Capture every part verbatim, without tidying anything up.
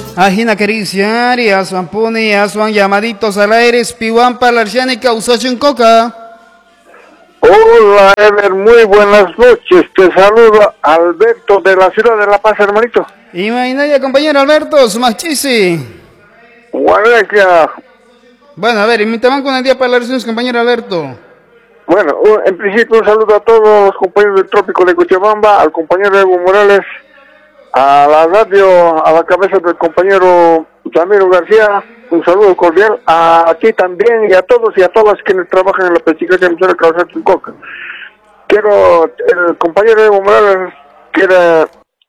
Ajina Kericiari, Aswan Puni, Aswan llamaditos al aire, Piwan Palarciani, Causachun Coca. Hola, Ever, muy buenas noches. Te saluda Alberto de la ciudad de La Paz, hermanito. Imagínate, compañero Alberto, Sumachisi. Guardia. Bueno, a ver, invitaban con el día para las compañero Alberto. Bueno, en principio un saludo a todos los compañeros del Trópico de Cochabamba, al compañero Evo Morales, a la radio, a la cabeza del compañero Ramiro García, un saludo cordial a ti también y a todos y a todas quienes trabajan en la pesquería de la Cabeza de Coca. Quiero, el compañero Evo Morales quiere,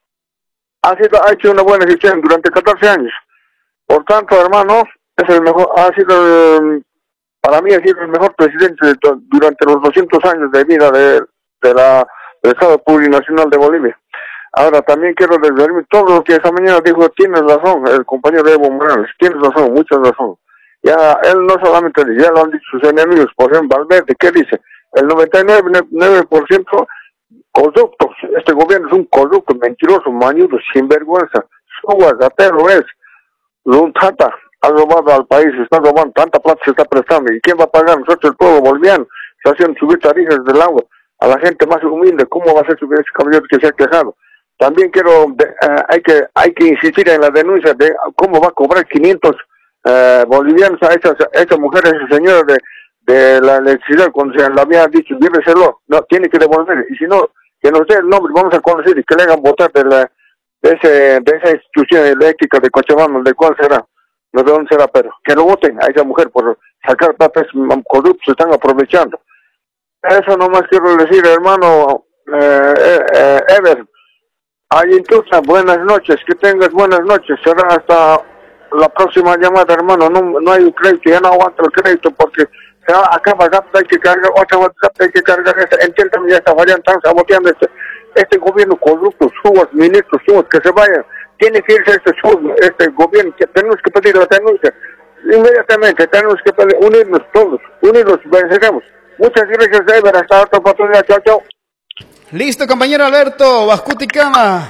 ha, sido, ha hecho una buena gestión durante catorce años. Por tanto, hermano, es el mejor, ha sido, el, para mí ha sido el mejor presidente de, durante los doscientos años de vida de, de la, del Estado Plurinacional de Bolivia. Ahora, también quiero despedirme, todo lo que esa mañana dijo, tienes razón, el compañero Evo Morales, tienes razón, mucha razón. Ya, él no solamente dice, ya lo han dicho sus enemigos, por ejemplo, Valverde, ¿qué dice? El noventa y nueve por ciento corruptos, este gobierno es un corrupto, mentiroso, mañudo, sinvergüenza, su gatero es, Luntata, ha robado al país, está robando, tanta plata se está prestando, ¿y quién va a pagar? Nosotros el pueblo boliviano, se hacen subir tarifas del agua, a la gente más humilde, ¿cómo va a ser subir ese caballero que se ha quejado? También quiero, uh, hay que hay que insistir en la denuncia de cómo va a cobrar quinientos uh, bolivianos a esa, esa mujer, a esa señora de, de la electricidad, cuando se la había dicho, lléveselo, no, tiene que devolver, y si no, que nos dé el nombre, vamos a conocer y que le hagan votar de, la, de, ese, de esa institución eléctrica de Cochabamba, de cuál será, no de dónde será, pero que lo voten a esa mujer por sacar papeles corruptos, se están aprovechando. Eso nomás quiero decir, hermano eh, eh, Ever. Ayintusa, buenas noches, que tengas buenas noches, será hasta la próxima llamada, hermano, no, no hay crédito, ya no aguanto el crédito porque se acaba rápido, hay que cargar, otra WhatsApp, hay que cargar, esta, entiéndame, ya esta variante, están saboteando este, este gobierno corrupto, subas, ministros, subas, que se vayan, tiene que irse este sub, este gobierno, que tenemos que pedir la denuncia, inmediatamente, tenemos que pedir, unirnos todos, unirnos, venceremos. Muchas gracias, Ever, hasta otra oportunidad, chao, chao. Listo, compañero Alberto, Bascuti Cama.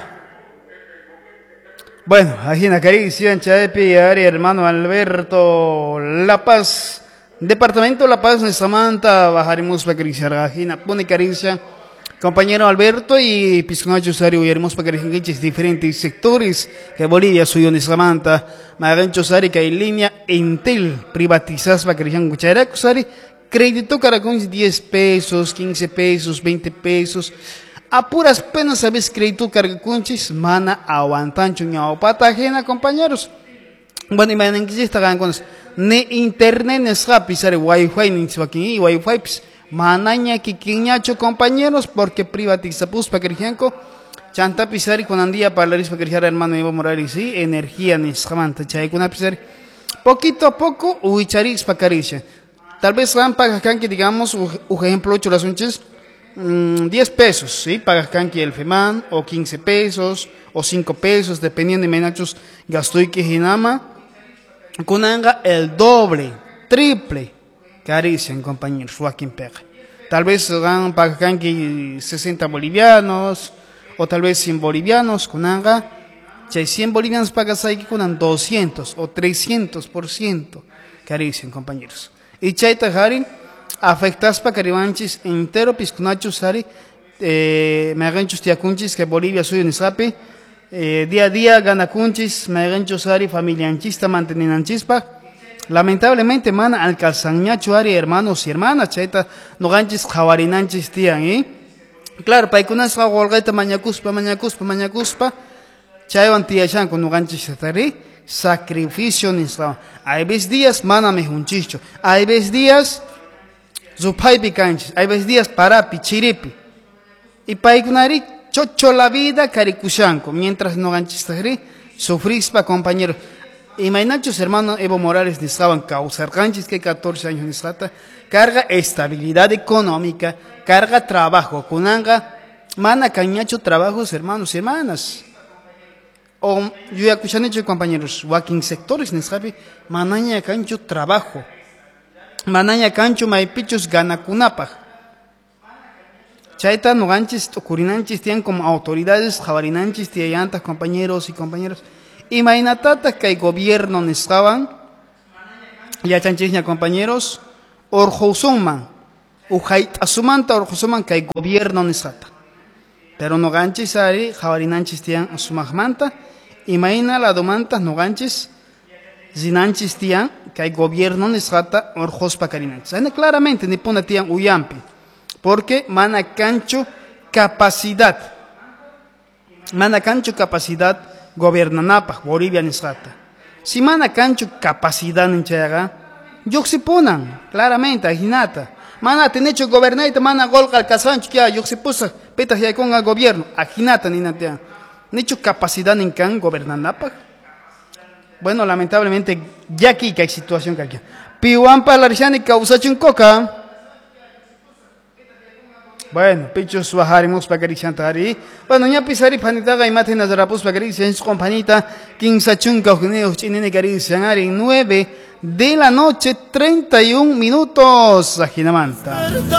Bueno, aquí en la caricia, en Chaepi, área, hermano Alberto, La Paz, departamento La Paz de Samanta, bajaremos para acariciar, Gajina, pone caricia, compañero Alberto y Pisconacho Usario, y haremos para acariciar diferentes sectores que Bolivia suyo de Samanta, Magancho Sari, que hay línea Entel, privatizadas para acariciar Cucharaco Sari. Crédito Caracón diez pesos, quince pesos, veinte pesos. A puras penas sabes crédito Caracunchis, mana aguantancho ñao patagena, compañeros. Bueno, imaginen que si está con ne internet ne sapi sare wifi ni aquí wifi pues manaña que quiñacho, compañeros, porque privatiza pues para que chanta pisari con andía para la para que hermano Evo Morales sí energía ni samanta chay con pisari poquito a poco uicharis para caricia. Tal vez van pagas que digamos, un ejemplo, ocho las unches, mmm, diez pesos, ¿sí? Pagas que el FEMAN, o quince pesos, o cinco pesos, dependiendo de menachos, gasto y que jinama, con anga el doble, triple, carician, compañeros, Joaquín Pega. Tal vez van pagas que sesenta bolivianos, o tal vez cien bolivianos, con anga, si cien bolivianos pagas ahí con doscientos o trescientos por ciento, carician, compañeros. Y chaita harin afectas pa caribanchis entero piscunacho sari eh, me aganchos tiacunchis que Bolivia soy un sape eh, día a día gana cunchis me aganchos sari familia anchista manteniendo anchispa lamentablemente mana alcalzañacho ari hermanos y hermanas chaita no ganchis jawarinanchis tian eh claro pa ikunas hawalgaita mañacuspa mañacuspa mañacuspa chaywan tiachan con no ganchis satari sacrificio ni sa hay veces días mana me junchicho hay veces días zupai picanchis hay veces días para pichiripi y paikunari chocho la vida caricuchanco mientras no ganchistari sufrispa compañero y mainachos hermano Evo Morales estaban causar ganchis que catorce años de sata carga estabilidad económica carga trabajo kunanga mana cañacho trabajos hermanos y hermanas. O yo ya escuchan hecho compañeros, walking sectores nesabe, manaña cancho trabajo, manaña cancho maipichos gana kunapa. Chaita no ganchis, curinanchis tienen como autoridades, jabarinanchis, tiantas, compañeros y compañeros. Imainatata que hay gobierno estaban, ya chanchisña compañeros, orjosuman, ujait asumanta orjosuman que hay gobierno nestata. Pero no ganchis ari, jabarinanchis tian asumagmanta, imaina la domantas no ganchis, zinanchis tian que hay gobierno nestata orjos pacarinanchis. Ahí claramente ni pone tian uyampi, porque mana cancho capacidad, mana cancho capacidad gobernanapa, Bolivia nestata. Si mana cancho capacidad ninchaga, yo se ponan claramente a Ginata. Mana tenecho gobernante, mana golga al casancho, ya yo se puso petas ya con el gobierno, a Ginata ni nada. Necho capacidad en can gobernanapa. Bueno, lamentablemente, ya aquí que hay situación que aquí. Piuampa la rishani causachun coca. Bueno, pichos bajaremos para que bueno, ya pisari panitaga y maten a zarapus para que en su compañita, quinzachun caujuneos chinene carizianari, nueve de la noche, treinta y un minutos, Ajinamanta.